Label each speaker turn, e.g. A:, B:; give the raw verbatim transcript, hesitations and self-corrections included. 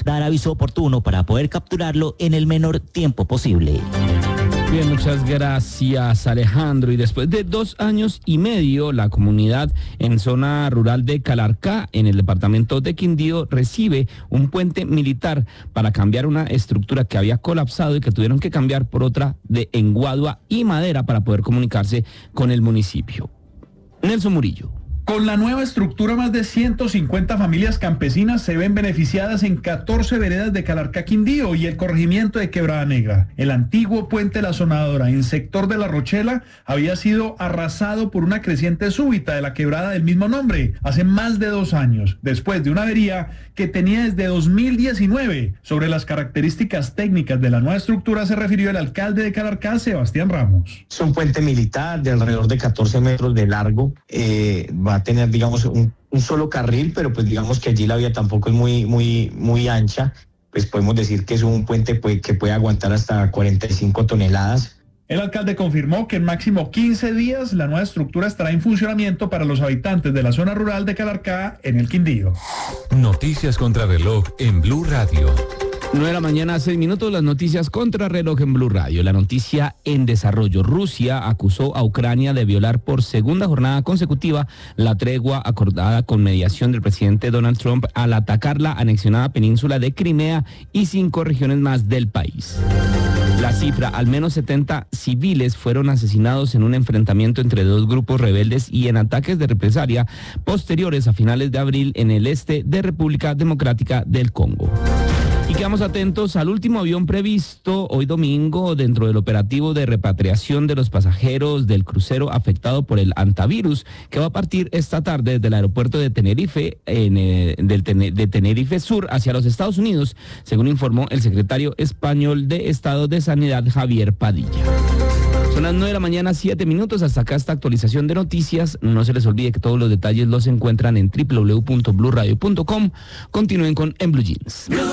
A: dar aviso oportuno para poder capturarlo en el menor tiempo posible.
B: Bien, muchas gracias, Alejandro. Y después de dos años y medio, la comunidad en zona rural de Calarcá, en el departamento de Quindío, recibe un puente militar para cambiar una estructura que había colapsado y que tuvieron que cambiar por otra de enguadua y madera para poder comunicarse con el municipio. Nelson Murillo.
C: Con la nueva estructura, más de ciento cincuenta familias campesinas se ven beneficiadas en catorce veredas de Calarcá, Quindío y el corregimiento de Quebrada Negra. El antiguo puente La Sonadora en sector de La Rochela había sido arrasado por una creciente súbita de la quebrada del mismo nombre hace más de dos años, después de una avería que tenía desde dos mil diecinueve. Sobre las características técnicas de la nueva estructura se refirió el alcalde de Calarcá, Sebastián Ramos.
D: Es un puente militar de alrededor de catorce metros de largo, eh, va a tener, digamos, un, un solo carril, pero pues digamos que allí la vía tampoco es muy, muy, muy ancha, pues podemos decir que es un puente pues, que puede aguantar hasta cuarenta y cinco toneladas.
C: El alcalde confirmó que en máximo quince días la nueva estructura estará en funcionamiento para los habitantes de la zona rural de Calarcá en el Quindío.
E: Noticias contra reloj en Blue Radio.
B: nueve de la mañana, seis minutos, las noticias contra reloj en Blue Radio. La noticia en desarrollo. Rusia acusó a Ucrania de violar por segunda jornada consecutiva la tregua acordada con mediación del presidente Donald Trump al atacar la anexionada península de Crimea y cinco regiones más del país. La cifra, al menos setenta civiles fueron asesinados en un enfrentamiento entre dos grupos rebeldes y en ataques de represalia posteriores a finales de abril en el este de República Democrática del Congo. Y quedamos atentos al último avión previsto hoy domingo dentro del operativo de repatriación de los pasajeros del crucero afectado por el antivirus, que va a partir esta tarde desde el aeropuerto de Tenerife, en, eh, del Tene, de Tenerife Sur hacia los Estados Unidos, según informó el secretario español de Estado de Sanidad, Javier Padilla. Son las nueve de la mañana, siete minutos. Hasta acá esta actualización de noticias. No se les olvide que todos los detalles los encuentran en doble u doble u doble u punto blue radio punto com. Continúen con En Blue Jeans.